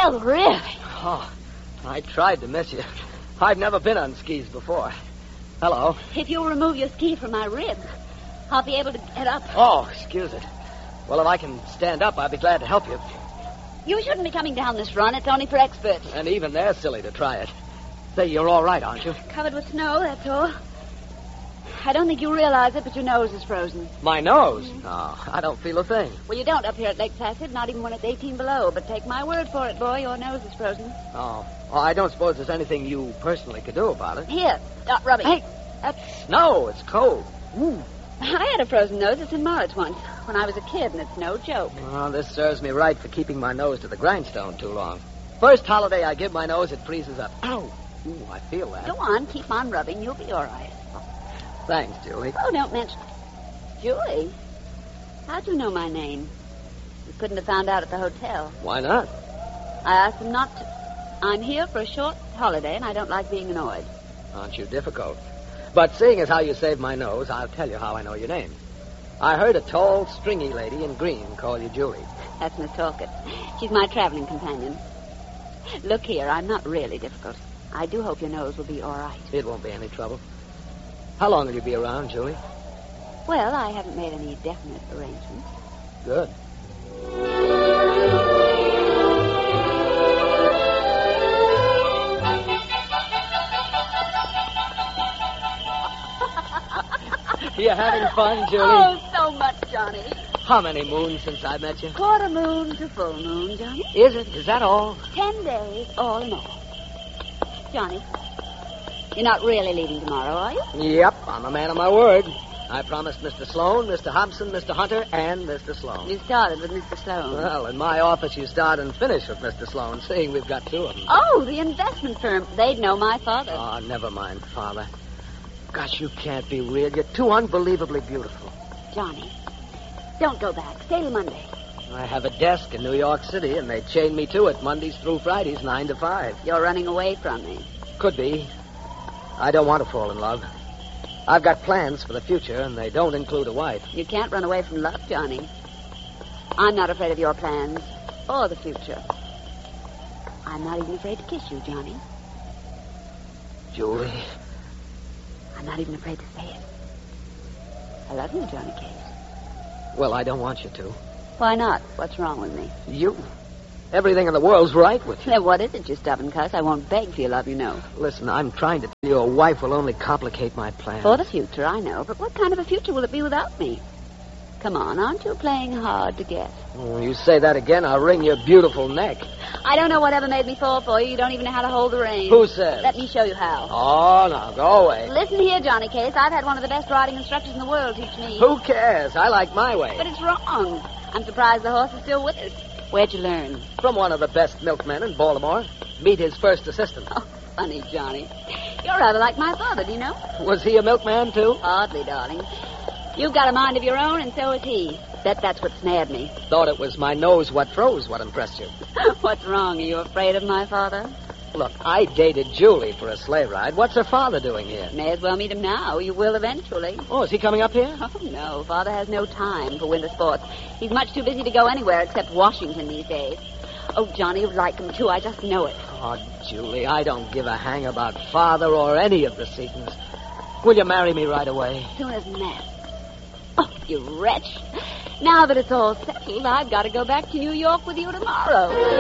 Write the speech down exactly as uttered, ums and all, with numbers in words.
Well, really? Oh, I tried to miss you. I've never been on skis before. Hello. If you'll remove your ski from my ribs, I'll be able to get up. Oh, excuse it. Well, if I can stand up, I'll be glad to help you. You shouldn't be coming down this run. It's only for experts. And even they're silly to try it. Say, you're all right, aren't you? Covered with snow, that's all. I don't think you realize it, but your nose is frozen. My nose? Mm-hmm. Oh, I don't feel a thing. Well, you don't up here at Lake Placid, not even when it's eighteen below. But take my word for it, boy, your nose is frozen. Oh, well, I don't suppose there's anything you personally could do about it. Here, stop rubbing. Hey, that's snow. It's cold. Ooh. I had a frozen nose at Saint Moritz once, when I was a kid, and it's no joke. Oh, this serves me right for keeping my nose to the grindstone too long. First holiday I give my nose, it freezes up. Ow! Ooh, I feel that. Go on, keep on rubbing. You'll be all right. Thanks, Julie. Oh, don't mention... Julie? How'd you know my name? You couldn't have found out at the hotel. Why not? I asked them not to. I'm here for a short holiday, and I don't like being annoyed. Aren't you difficult? But seeing as how you saved my nose, I'll tell you how I know your name. I heard a tall, stringy lady in green call you Julie. That's Miss Talcott. She's my traveling companion. Look here, I'm not really difficult. I do hope your nose will be all right. It won't be any trouble. How long will you be around, Julie? Well, I haven't made any definite arrangements. Good. You having fun, Julie? Oh, so much, Johnny. How many moons since I met you? Quarter moon to full moon, Johnny. Is it? Is that all? Ten days, all in all. Johnny, you're not really leaving tomorrow, are you? Yep, I'm a man of my word. I promised Mister Sloan, Mister Hobson, Mister Hunter, and Mister Sloan. You started with Mister Sloan. Well, in my office you start and finish with Mister Sloan, seeing we've got two of them. Oh, the investment firm. They'd know my father. Oh, never mind, Father. Gosh, you can't be real. You're too unbelievably beautiful. Johnny, don't go back. Stay till Monday. I have a desk in New York City, and they chain me to it Mondays through Fridays, nine to five. You're running away from me. Could be. I don't want to fall in love. I've got plans for the future, and they don't include a wife. You can't run away from love, Johnny. I'm not afraid of your plans or the future. I'm not even afraid to kiss you, Johnny. Julie. I'm not even afraid to say it. I love you, Johnny Case. Well, I don't want you to. Why not? What's wrong with me? You. Everything in the world's right with you. Then what is it, you stubborn cuss? I won't beg for your love, you know. Listen, I'm trying to tell you a wife will only complicate my plans. For the future, I know. But what kind of a future will it be without me? Come on, aren't you playing hard to get? When you say that again, I'll wring your beautiful neck. I don't know whatever made me fall for you. You don't even know how to hold the reins. Who says? Let me show you how. Oh, no, go away. Listen here, Johnny Case. I've had one of the best riding instructors in the world teach me. Who cares? I like my way. But it's wrong. I'm surprised the horse is still with us. Where'd you learn? From one of the best milkmen in Baltimore. Meet his first assistant. Oh, funny, Johnny. You're rather like my father, do you know? Was he a milkman, too? Hardly, darling. You've got a mind of your own, and so has he. Bet that's what snared me. Thought it was my nose what froze what impressed you. What's wrong? Are you afraid of my father? Look, I dated Julie for a sleigh ride. What's her father doing here? May as well meet him now. You will eventually. Oh, is he coming up here? Oh, no. Father has no time for winter sports. He's much too busy to go anywhere except Washington these days. Oh, Johnny, you'd like him, too. I just know it. Oh, Julie, I don't give a hang about Father or any of the Setons. Will you marry me right away? As soon as that. Oh, you wretch. Now that it's all settled, I've got to go back to New York with you tomorrow.